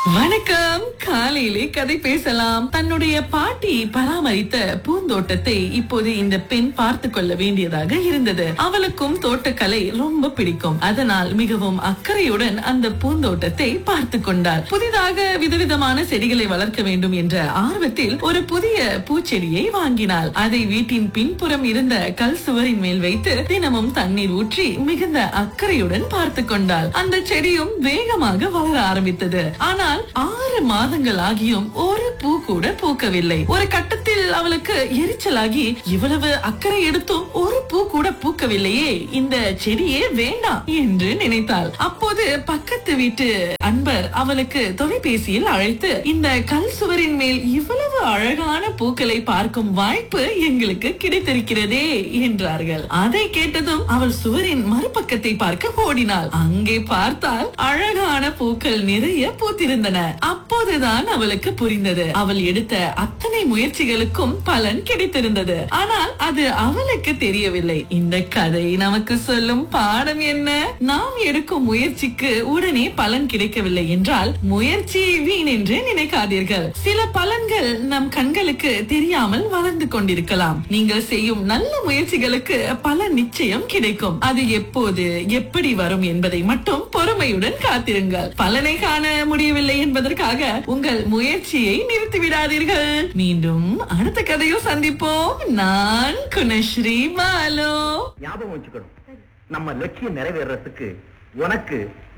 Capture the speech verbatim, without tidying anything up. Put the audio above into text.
வணக்கம். காலையிலே கதை பேசலாம். தன்னுடைய பாட்டி பராமரித்த பூந்தோட்டத்தை இப்போது இந்த பெண் பார்த்து கொள்ள வேண்டியதாக இருந்தது. அவளுக்கும் தோட்டக்கலை ரொம்ப பிடிக்கும். அதனால் மிகவும் அக்கறையுடன் அந்த பூந்தோட்டத்தை பார்த்து கொண்டாள். புதிதாக விதவிதமான செடிகளை வளர்க்க வேண்டும் என்ற ஆர்வத்தில் ஒரு புதிய பூச்செடியை வாங்கினாள். அதை வீட்டின் பின்புறம் இருந்த கல் சுவரின் மேல் வைத்து தினமும் தண்ணீர் ஊற்றி மிகுந்த அக்கறையுடன் பார்த்து கொண்டாள். அந்த செடியும் வேகமாக வளர ஆரம்பித்தது. ஆனால் ஆறு மாதங்கள் ஆகியும் ஒரு பூ கூட பூக்கவில்லை. ஒரு கட்டத்தில் அவளுக்கு எரிச்சலாகி, இவ்வளவு அக்கறை எடுத்தும் ஒரு பூ கூட பூக்கவில்லையே, இந்த செடியே வேண்டாம் என்று நினைத்தாள். அப்போது பக்கத்து வீட்டு அன்பர் அவளுக்கு தொலைபேசியில் அழைத்து, இந்த கல் சுவரின் மேல் இவ்வளவு அழகான பூக்களை பார்க்கும் வாய்ப்பு எங்களுக்கு கிடைத்திருக்கிறதே என்றார்கள். அதை கேட்டதும் அவள் சுவரின் மறுபக்கத்தை பார்க்க ஓடினாள். அங்கே பார்த்தால் அழகான பூக்கள் நிறைய பூத்திருந்தன. அப்போதுதான் அவளுக்கு புரிந்தது, அவள் எடுத்த அத்தனை முயற்சிகளுக்கும் பலன் கிடைத்திருந்தது. ஆனால் அது அவளுக்கு தெரியவில்லை. இந்த கதை நமக்கு சொல்லும் பாடம் என்ன? நாம் எடுக்கும் முயற்சிக்கு உடனே பலன் கிடைக்கவில்லை என்றால் முயற்சி வீண் என்று நினைக்காதீர்கள். சில பலன்கள் நம் கண்களுக்கு தெரியாமல் வளர்ந்து கொண்டிருக்கலாம். நீங்கள் செய்யும் நல்ல முயற்சிகளுக்கு பலன் நிச்சயம் கிடைக்கும். அது எப்போது எப்படி வரும் என்பதை மட்டும் பொறுமையுடன் காத்திருங்கள். பலனை காண முடியவில்லை என்பதற்காக உங்கள் முயற்சியை நிறுத்திவிடாதீர்கள். மீண்டும் அடுத்த கதையில் சந்திப்போம். நான் குணஸ்ரீ பாலு. ஞாபகம் வச்சுக்கணும், நம்ம லட்சியம் நிறைவேறதுக்கு உனக்கு